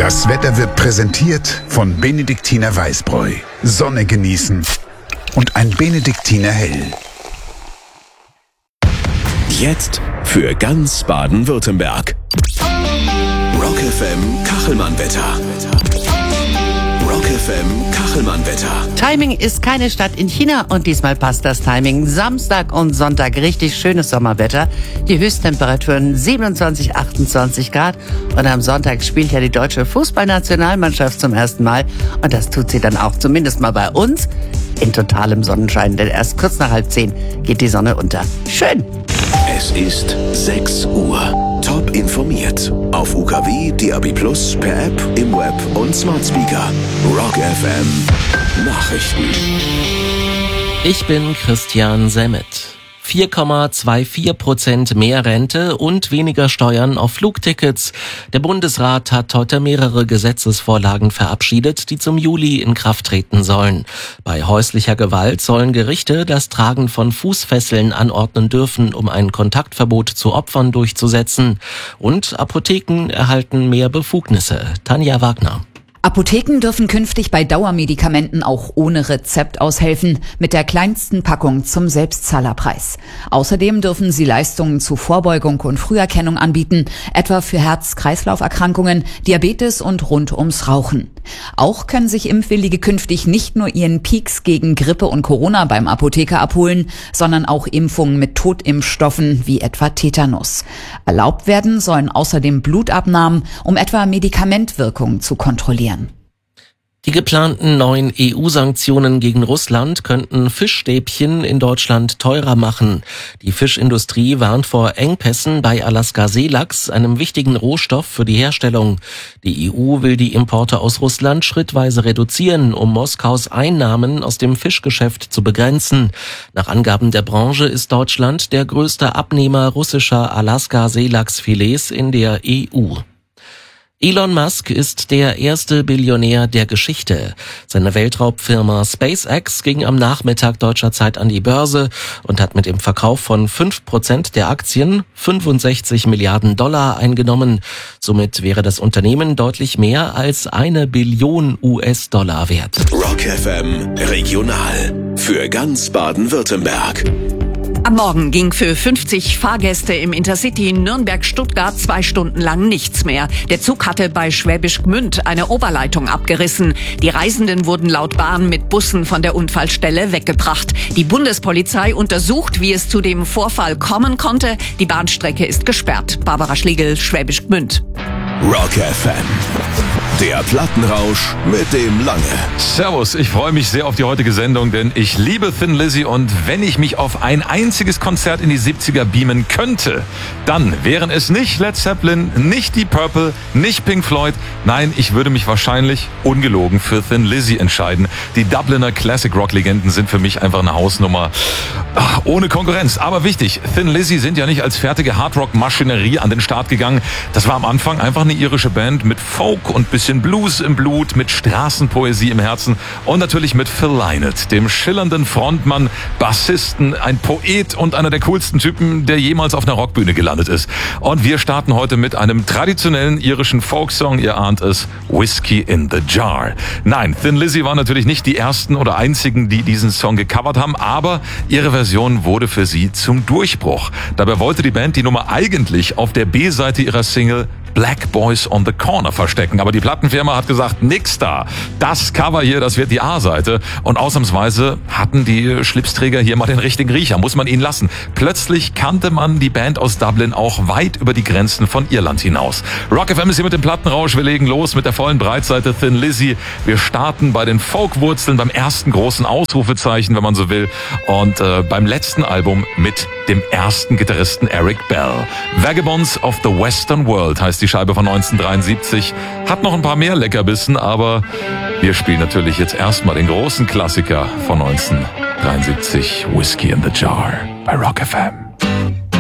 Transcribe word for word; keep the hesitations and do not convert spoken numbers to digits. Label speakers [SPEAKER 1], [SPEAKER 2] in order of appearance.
[SPEAKER 1] Das Wetter wird präsentiert von Benediktiner Weißbräu. Sonne genießen und ein Benediktiner Hell.
[SPEAKER 2] Jetzt für ganz Baden-Württemberg. Rock F M Kachelmann-Wetter. Rock F M Kachelmann-Wetter.
[SPEAKER 3] Timing ist keine Stadt in China und diesmal passt das Timing. Samstag und Sonntag richtig schönes Sommerwetter. Die Höchsttemperaturen siebenundzwanzig, achtundzwanzig Grad. Und am Sonntag spielt ja die deutsche Fußballnationalmannschaft zum ersten Mal. Und das tut sie dann auch zumindest mal bei uns in totalem Sonnenschein. Denn erst kurz nach halb zehn geht die Sonne unter. Schön!
[SPEAKER 2] Es ist sechs Uhr. Top informiert. Auf U K W, D A B Plus, per App, im Web und Smart Speaker. Rock F M Nachrichten.
[SPEAKER 4] Ich bin Christian Semmet. vier Komma vierundzwanzig Prozent mehr Rente und weniger Steuern auf Flugtickets. Der Bundesrat hat heute mehrere Gesetzesvorlagen verabschiedet, die zum Juli in Kraft treten sollen. Bei häuslicher Gewalt sollen Gerichte das Tragen von Fußfesseln anordnen dürfen, um ein Kontaktverbot zu Opfern durchzusetzen. Und Apotheken erhalten mehr Befugnisse. Tanja Wagner.
[SPEAKER 5] Apotheken dürfen künftig bei Dauermedikamenten auch ohne Rezept aushelfen, mit der kleinsten Packung zum Selbstzahlerpreis. Außerdem dürfen sie Leistungen zu Vorbeugung und Früherkennung anbieten, etwa für Herz-Kreislauf-Erkrankungen, Diabetes und rund ums Rauchen. Auch können sich Impfwillige künftig nicht nur ihren Peaks gegen Grippe und Corona beim Apotheker abholen, sondern auch Impfungen mit Totimpfstoffen wie etwa Tetanus. Erlaubt werden sollen außerdem Blutabnahmen, um etwa Medikamentwirkungen zu kontrollieren.
[SPEAKER 4] Die geplanten neuen E U-Sanktionen gegen Russland könnten Fischstäbchen in Deutschland teurer machen. Die Fischindustrie warnt vor Engpässen bei Alaska-Seelachs, einem wichtigen Rohstoff für die Herstellung. Die E U will die Importe aus Russland schrittweise reduzieren, um Moskaus Einnahmen aus dem Fischgeschäft zu begrenzen. Nach Angaben der Branche ist Deutschland der größte Abnehmer russischer Alaska-Seelachsfilets in der E U. Elon Musk ist der erste Billionär der Geschichte. Seine Weltraumfirma SpaceX ging am Nachmittag deutscher Zeit an die Börse und hat mit dem Verkauf von fünf Prozent der Aktien fünfundsechzig Milliarden Dollar eingenommen. Somit wäre das Unternehmen deutlich mehr als eine Billion U S-Dollar wert.
[SPEAKER 2] Rock F M Regional für ganz Baden-Württemberg.
[SPEAKER 6] Am Morgen ging für fünfzig Fahrgäste im Intercity Nürnberg-Stuttgart zwei Stunden lang nichts mehr. Der Zug hatte bei Schwäbisch Gmünd eine Oberleitung abgerissen. Die Reisenden wurden laut Bahn mit Bussen von der Unfallstelle weggebracht. Die Bundespolizei untersucht, wie es zu dem Vorfall kommen konnte. Die Bahnstrecke ist gesperrt. Barbara Schlegel, Schwäbisch Gmünd.
[SPEAKER 2] Rock F M. Der Plattenrausch mit dem Lange.
[SPEAKER 7] Servus, ich freue mich sehr auf die heutige Sendung, denn ich liebe Thin Lizzy und wenn ich mich auf ein einziges Konzert in die siebziger beamen könnte, dann wären es nicht Led Zeppelin, nicht Deep Purple, nicht Pink Floyd. Nein, ich würde mich wahrscheinlich ungelogen für Thin Lizzy entscheiden. Die Dubliner Classic Rock Legenden sind für mich einfach eine Hausnummer. Ach, ohne Konkurrenz. Aber wichtig, Thin Lizzy sind ja nicht als fertige Hardrock-Maschinerie an den Start gegangen. Das war am Anfang einfach eine irische Band mit Folk und bisschen Blues im Blut, mit Straßenpoesie im Herzen und natürlich mit Phil Lynott, dem schillernden Frontmann, Bassisten, ein Poet und einer der coolsten Typen, der jemals auf einer Rockbühne gelandet ist. Und wir starten heute mit einem traditionellen irischen Folksong, ihr ahnt es, Whiskey in the Jar. Nein, Thin Lizzy waren natürlich nicht die ersten oder einzigen, die diesen Song gecovert haben, aber ihre Version wurde für sie zum Durchbruch. Dabei wollte die Band die Nummer eigentlich auf der B-Seite ihrer Single Black Boys on the Corner verstecken. Aber die Plattenfirma hat gesagt, nix da. Das Cover hier, das wird die A-Seite. Und ausnahmsweise hatten die Schlipsträger hier mal den richtigen Riecher, muss man ihnen lassen. Plötzlich kannte man die Band aus Dublin auch weit über die Grenzen von Irland hinaus. Rock F M ist hier mit dem Plattenrausch. Wir legen los mit der vollen Breitseite Thin Lizzy. Wir starten bei den Folkwurzeln, beim ersten großen Ausrufezeichen, wenn man so will. Und äh, beim letzten Album mit dem ersten Gitarristen Eric Bell. Vagabonds of the Western World heißt die Scheibe von neunzehnhundertdreiundsiebzig. Hat noch ein paar mehr Leckerbissen, aber wir spielen natürlich jetzt erstmal den großen Klassiker von neunzehnhundertdreiundsiebzig, Whiskey in the Jar bei Rock F M.